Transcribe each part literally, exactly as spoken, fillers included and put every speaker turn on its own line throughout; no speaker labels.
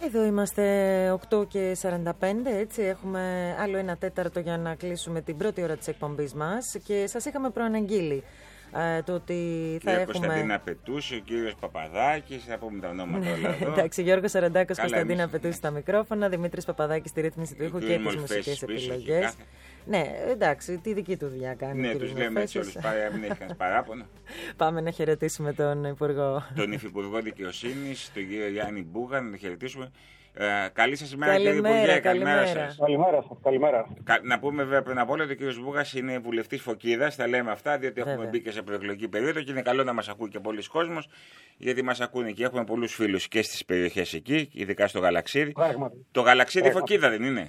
Εδώ είμαστε οκτώ και σαράντα πέντε, έτσι έχουμε άλλο ένα τέταρτο για να κλείσουμε την πρώτη ώρα της εκπομπής μας και σας είχαμε προαναγγείλει ε, το ότι θα
Κύριε
έχουμε...
Κωνσταντίνα Πετούση, ο κύριος Παπαδάκης, θα πούμε τα ονόματα όλα εδώ.
Εντάξει, Γιώργος Σαραντάκος, Κωνσταντίνα
εμείς...
Πετούση στα μικρόφωνα, Δημήτρης Παπαδάκης στη ρύθμιση του ήχου και τις μουσικές επιλογές. Κάθε... Ναι, εντάξει, τη δική του δουλειά κάνει.
Ναι, τους λέμε έτσι όλους, παρά, μην έχει κανείς παράπονο.
Πάμε να χαιρετήσουμε τον Υπουργό.
Τον Υφυπουργό Δικαιοσύνης, τον κύριο Γιάννη Μπούγα, να τον χαιρετήσουμε. Ε, καλή σας ημέρα,
καλημέρα,
κύριε Υπουργέ.
Καλημέρα,
καλημέρα σας.
Καλημέρα σας. Καλημέρα.
Κα, να πούμε βέβαια πριν από όλα ότι ο κύριος Μπούγας είναι βουλευτής Φωκίδας. Τα λέμε αυτά, διότι βέβαια. έχουμε μπει και σε προεκλογική περίοδο και είναι καλό να μας ακούει και πολλοί κόσμος, γιατί μας ακούνε και έχουμε πολλούς φίλους και στις περιοχές εκεί, ειδικά στο Γαλαξίδι.
Πράγματι.
Το Γαλαξίδι Φωκίδα δεν είναι?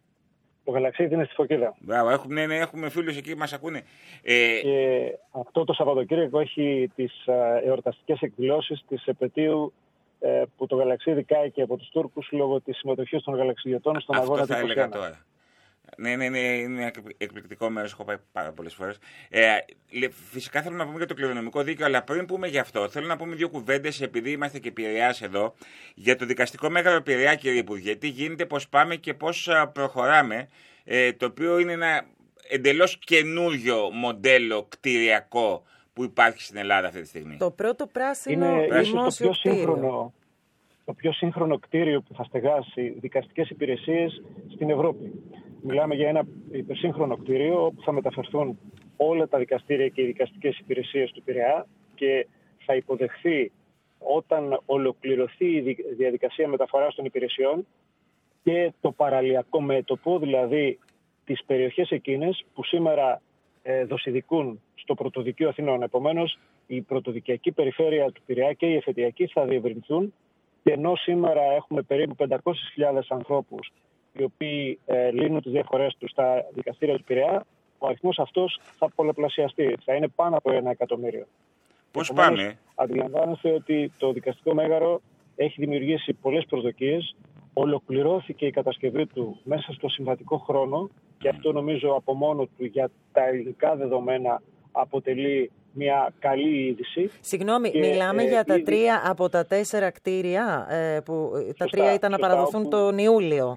Το Γαλαξίδι είναι στη Φωκίδα.
Μπράβο, έχουμε, ναι, ναι, έχουμε φίλους εκεί που μας ακούνε. Ε...
Και αυτό το Σαββατοκύριακο έχει τις εορταστικές εκδηλώσεις της επετείου ε, που το Γαλαξίδι κάηκε από τους Τούρκους λόγω της συμμετοχής των γαλαξιδιωτών στον
αυτό
αγώνα
θα
του
έλεγα τώρα. Ναι, ναι, ναι, είναι εκπληκτικό μέρος, έχω πάει πάρα πολλές φορές. Ε, φυσικά θέλω να πούμε για το κληρονομικό δίκαιο, αλλά πριν πούμε γι' αυτό, θέλω να πούμε δύο κουβέντες, επειδή είμαστε και Πειραιάς εδώ, για το δικαστικό μέγαρο Πειραιά, κύριε Υπουργέ. Τι γίνεται, πώς πάμε και πώς προχωράμε, ε, το οποίο είναι ένα εντελώς καινούριο μοντέλο κτηριακό που υπάρχει στην Ελλάδα αυτή τη στιγμή.
Το πρώτο πράσινο
είναι
δημόσιο
το πιο
κτίριο.
Σύγχρονο, το πιο σύγχρονο κτίριο που θα στεγάσει δικαστικές υπηρεσίες στην Ευρώπη. Μιλάμε για ένα υπερσύγχρονο κτίριο όπου θα μεταφερθούν όλα τα δικαστήρια και οι δικαστικές υπηρεσίες του Πειραιά και θα υποδεχθεί όταν ολοκληρωθεί η διαδικασία μεταφοράς των υπηρεσιών και το παραλιακό μέτωπο, δηλαδή τις περιοχές εκείνες που σήμερα ε, δοσηδικούν στο πρωτοδικείο Αθηνών. Επομένως, η πρωτοδικιακή περιφέρεια του Πειραιά και η εφετειακή θα διευρυνθούν, και ενώ σήμερα έχουμε περίπου πεντακόσιες χιλιάδες ανθρώπους οι οποίοι ε, λύνουν τις διαφορές τους στα δικαστήρια του Πειραιά, ο αριθμός αυτός θα πολλαπλασιαστεί. Θα είναι πάνω από ένα εκατομμύριο.
Πώς
Επομένως,
πάμε?
Αντιλαμβάνεστε ότι το δικαστικό μέγαρο έχει δημιουργήσει πολλές προσδοκίες. Ολοκληρώθηκε η κατασκευή του μέσα στο συμβατικό χρόνο και αυτό νομίζω από μόνο του για τα ελληνικά δεδομένα αποτελεί μια καλή είδηση.
Συγγνώμη,
και,
μιλάμε
ε,
για τα
ήδη...
τρία από τα τέσσερα κτίρια ε, που
Σωστά,
τα τρία ήταν να
σωστά,
παραδοθούν
όπου...
τον Ιούλιο.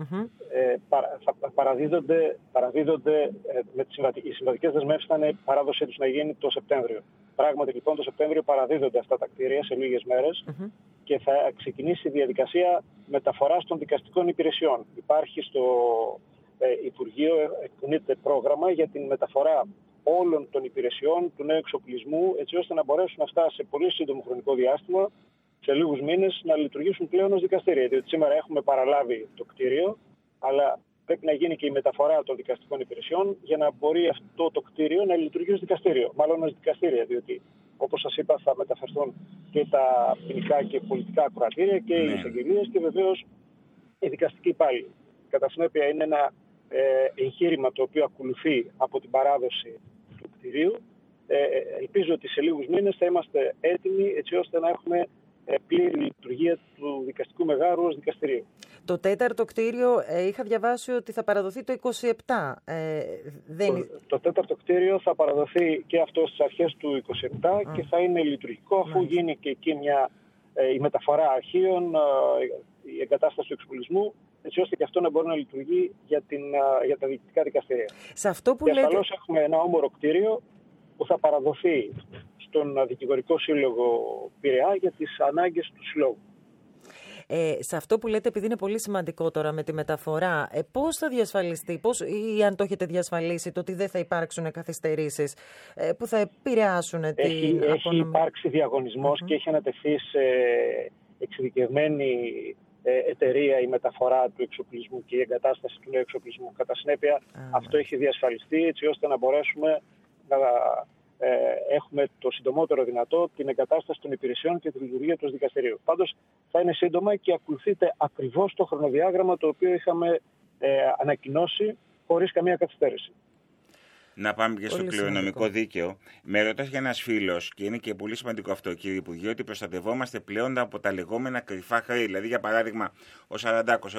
Ε, παρα, θα παραδίδονται, παραδίδονται ε, με τις συμβατικές, οι συμβατικές δεσμεύσεις ήταν η παράδοσή τους να γίνει το Σεπτέμβριο. Πράγματι λοιπόν το Σεπτέμβριο παραδίδονται αυτά τα κτίρια σε λίγες μέρες mm-hmm. και θα ξεκινήσει η διαδικασία μεταφοράς των δικαστικών υπηρεσιών. Υπάρχει στο ε, Υπουργείο, εκπονείται πρόγραμμα για την μεταφορά όλων των υπηρεσιών, του νέου εξοπλισμού, έτσι ώστε να μπορέσουν αυτά σε πολύ σύντομο χρονικό διάστημα, σε λίγους μήνες, να λειτουργήσουν πλέον ως δικαστήρια. Διότι σήμερα έχουμε παραλάβει το κτίριο, αλλά πρέπει να γίνει και η μεταφορά των δικαστικών υπηρεσιών για να μπορεί αυτό το κτίριο να λειτουργεί ως δικαστήριο. Μάλλον ως δικαστήρια, διότι όπως σας είπα θα μεταφερθούν και τα ποινικά και πολιτικά ακροατήρια και οι εισαγγελίες και βεβαίως οι δικαστικοί υπάλληλοι. Κατά συνέπεια είναι ένα ε, εγχείρημα το οποίο ακολουθεί από την παράδοση του κτηρίου. Ε, ελπίζω ότι σε λίγους μήνες θα είμαστε έτοιμοι έτσι ώστε να έχουμε πλήρη λειτουργία του δικαστικού μεγάρου ως δικαστηρίου.
Το τέταρτο κτίριο ε, είχα διαβάσει ότι θα παραδοθεί το είκοσι επτά. Ε, δεν...
το, το τέταρτο κτίριο θα παραδοθεί και αυτό στις αρχές του είκοσι επτά mm. και θα είναι λειτουργικό αφού mm. γίνει και εκεί μια, ε, η μεταφορά αρχείων, ε, η εγκατάσταση του εξοπλισμού, έτσι ώστε και αυτό να μπορεί να λειτουργεί για, την, ε, για τα διοικητικά δικαστήρια.
Σε αυτό που
και
λέτε...
ασφαλώς έχουμε ένα όμορο κτίριο που θα παραδοθεί στον Δικηγορικό Σύλλογο Πειραιά για τις ανάγκες του Συλλόγου.
Ε, σε αυτό που λέτε, επειδή είναι πολύ σημαντικό τώρα με τη μεταφορά, ε, πώς θα διασφαλιστεί, πώς, ή αν το έχετε διασφαλίσει, το ότι δεν θα υπάρξουν καθυστερήσεις ε, που θα επηρεάσουν την
έχει,
απονομή.
Έχει υπάρξει διαγωνισμός mm-hmm. και έχει ανατεθεί σε εξειδικευμένη ε, εταιρεία η μεταφορά του εξοπλισμού και η εγκατάσταση του νέου εξοπλισμού. Κατά συνέπεια, ah, αυτό έχει διασφαλιστεί έτσι ώστε να μπορέσουμε να Ε, έχουμε το συντομότερο δυνατό την εγκατάσταση των υπηρεσιών και τη λειτουργία του δικαστηρίου. Πάντως θα είναι σύντομα και ακολουθείται ακριβώς το χρονοδιάγραμμα το οποίο είχαμε ε, ανακοινώσει χωρίς καμία καθυστέρηση.
Να πάμε και στο κληρονομικό δίκαιο. Με ρωτάς για ένας φίλος, και είναι και πολύ σημαντικό αυτό, κύριε Υπουργέ, ότι προστατευόμαστε πλέον από τα λεγόμενα κρυφά χρέη. Δηλαδή, για παράδειγμα, ο Σαραντάκος.